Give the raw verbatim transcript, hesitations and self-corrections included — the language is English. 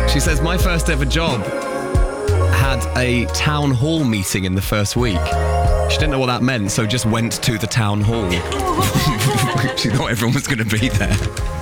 She says, my first ever job had a town hall meeting in the first week. She didn't know what that meant, so just went to the town hall. She thought everyone was going to be there.